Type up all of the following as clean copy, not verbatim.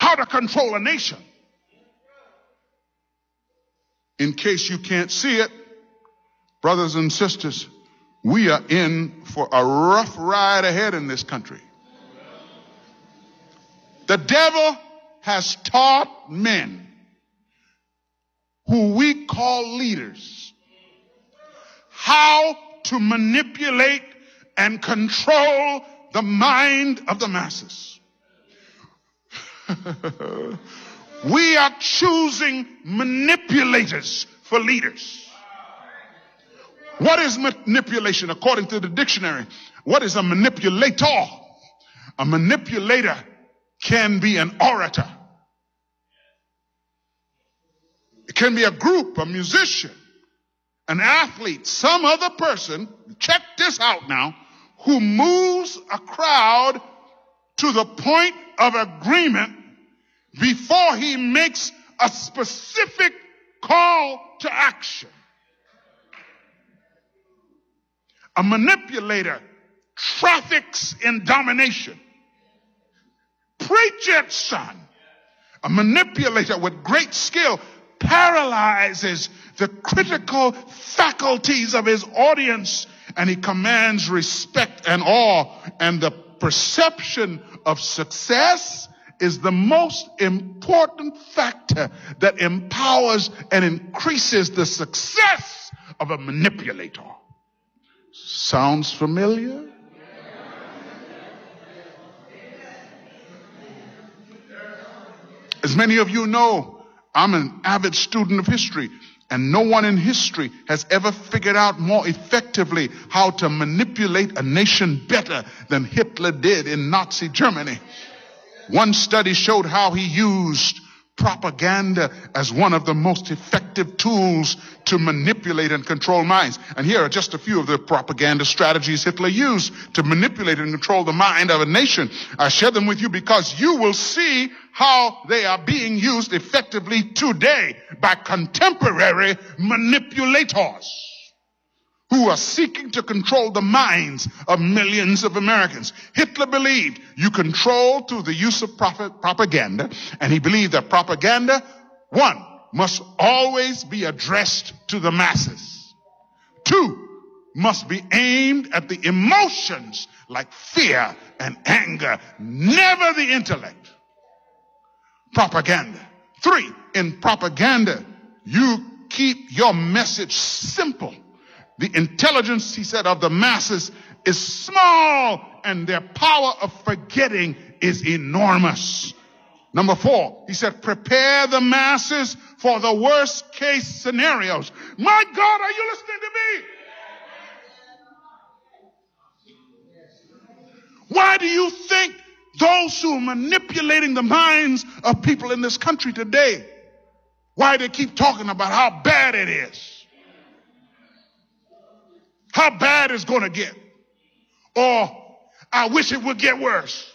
how to control a nation. In case you can't see it, brothers and sisters, we are in for a rough ride ahead in this country. The devil has taught men who we call leaders how to manipulate and control the mind of the masses. We are choosing manipulators for leaders. What is manipulation? According to the dictionary, what is a manipulator? A manipulator can be an orator. It can be a group, a musician, an athlete, some other person, check this out now, who moves a crowd to the point of agreement before he makes a specific call to action. A manipulator traffics in domination. Preach it, son. A manipulator with great skill paralyzes the critical faculties of his audience, and he commands respect and awe. And the perception of success is the most important factor that empowers and increases the success of a manipulator. Sounds familiar? As many of you know, I'm an avid student of history, and no one in history has ever figured out more effectively how to manipulate a nation better than Hitler did in Nazi Germany. One study showed how he used propaganda as one of the most effective tools to manipulate and control minds. And here are just a few of the propaganda strategies Hitler used to manipulate and control the mind of a nation. I share them with you because you will see how they are being used effectively today by contemporary manipulators who are seeking to control the minds of millions of Americans. Hitler believed you control through the use of propaganda, and he believed that propaganda, one, must always be addressed to the masses. Two, must be aimed at the emotions like fear and anger, never the intellect. Propaganda. Three, in propaganda, you keep your message simple. The intelligence, he said, of the masses is small, and their power of forgetting is enormous. Number four, he said, prepare the masses for the worst case scenarios. My God, are you listening to me? Why do you think those who are manipulating the minds of people in this country today, why they keep talking about how bad it is? How bad it's going to get. Or, I wish it would get worse.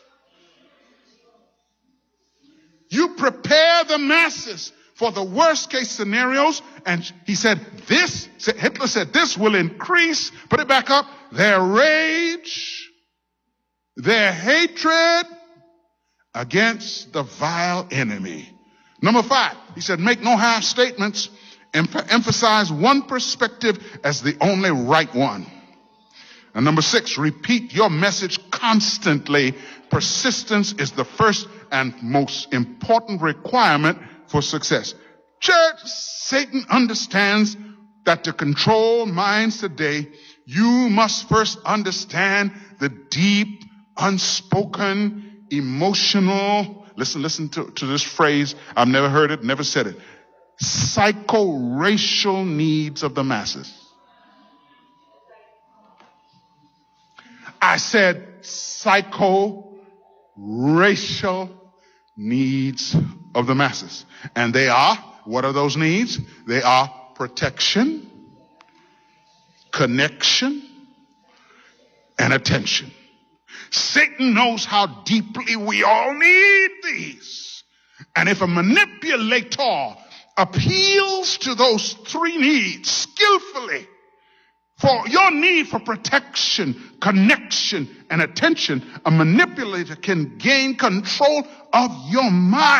You prepare the masses for the worst case scenarios, and he said, Hitler said, this will increase, put it back up, their rage, their hatred against the vile enemy. Number five, he said, make no half statements. Emphasize one perspective as the only right one. And number six, repeat your message constantly. Persistence is the first and most important requirement for success. Church, Satan understands that to control minds today, you must first understand the deep, unspoken, emotional, listen to this phrase. I've never heard it, never said it. Psycho-racial needs of the masses. I said psycho-racial needs of the masses. And they are, what are those needs? They are protection, connection, and attention. Satan knows how deeply we all need these. And if a manipulator appeals to those three needs skillfully, for your need for protection, connection, and attention, a manipulator can gain control of your mind.